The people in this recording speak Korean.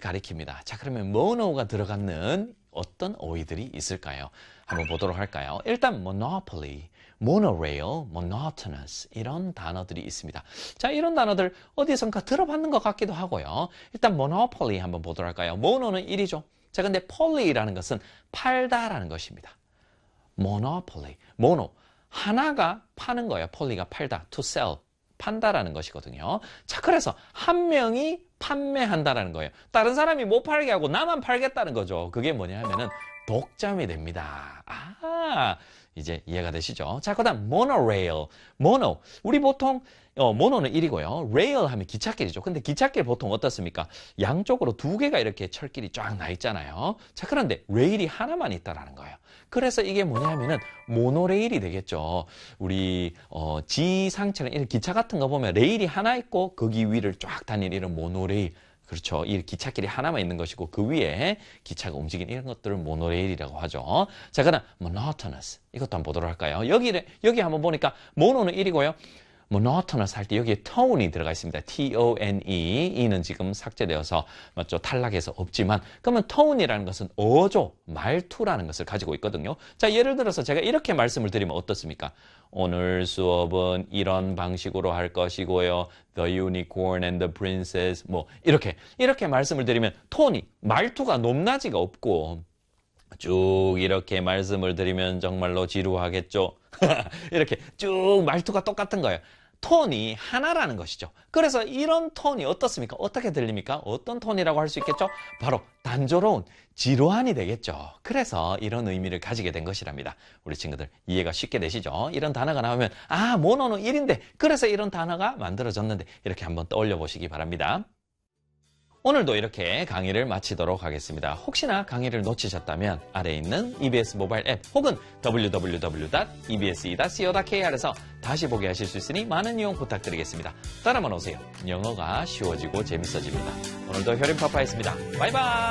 가리킵니다. 자, 그러면 mono가 들어가는 어떤 어휘들이 있을까요? 한번 보도록 할까요? 일단 monopoly, monorail, monotonous 이런 단어들이 있습니다. 자, 이런 단어들 어디선가 들어봤는 것 같기도 하고요. 일단 monopoly 한번 보도록 할까요? mono는 1이죠. 자, 근데 poly라는 것은 팔다라는 것입니다. monopoly, mono 하나가 파는 거예요. poly가 팔다, to sell, 판다라는 것이거든요. 자, 그래서 한 명이 판매한다라는 거예요. 다른 사람이 못 팔게 하고 나만 팔겠다는 거죠. 그게 뭐냐 하면은 독점이 됩니다. 이제 이해가 되시죠? 자, 그 다음 monorail, mono. 우리 보통 mono는 1이고요. rail 하면 기찻길이죠. 근데 기찻길 보통 어떻습니까? 양쪽으로 두 개가 이렇게 철길이 쫙 나 있잖아요. 자, 그런데 레일이 하나만 있다라는 거예요. 그래서 이게 뭐냐 하면은 모노레일이 되겠죠. 우리 지상철 이런 기차 같은 거 보면 레일이 하나 있고 거기 위를 쫙 다니는 이런 모노레일. 그렇죠. 이 기찻길이 하나만 있는 것이고 그 위에 기차가 움직이는 이런 것들을 모노레일이라고 하죠. 자, 그다음 monotonous. 이것도 한번 보도록 할까요? 여기 한번 보니까 mono는 1이고요. monotonous 할 때 여기에 tone이 들어가 있습니다. T-O-N-E. E는 지금 삭제되어서 맞죠? 탈락해서 없지만 그러면 tone이라는 것은 어조, 말투라는 것을 가지고 있거든요. 자, 예를 들어서 제가 이렇게 말씀을 드리면 어떻습니까? 오늘 수업은 이런 방식으로 할 것이고요. The unicorn and the princess 뭐 이렇게 말씀을 드리면 톤이 말투가 높낮이가 없고 쭉 이렇게 말씀을 드리면 정말로 지루하겠죠. 이렇게 쭉 말투가 똑같은 거예요. 톤이 하나라는 것이죠. 그래서 이런 톤이 어떻습니까? 어떻게 들립니까? 어떤 톤이라고 할 수 있겠죠? 바로 단조로운 지루한이 되겠죠. 그래서 이런 의미를 가지게 된 것이랍니다. 우리 친구들 이해가 쉽게 되시죠? 이런 단어가 나오면 모노는 1인데 그래서 이런 단어가 만들어졌는데 이렇게 한번 떠올려 보시기 바랍니다. 오늘도 이렇게 강의를 마치도록 하겠습니다. 혹시나 강의를 놓치셨다면 아래에 있는 EBS 모바일 앱 혹은 www.ebse.co.kr에서 다시 보게 하실 수 있으니 많은 이용 부탁드리겠습니다. 따라만 오세요. 영어가 쉬워지고 재밌어집니다. 오늘도 효림파파였습니다. 바이바이.